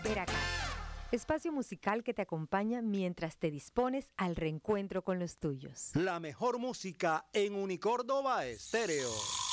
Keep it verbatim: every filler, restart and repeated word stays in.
Volver a casa. Espacio musical que te acompaña mientras te dispones al reencuentro con los tuyos. La mejor música en Unicórdoba Estéreo.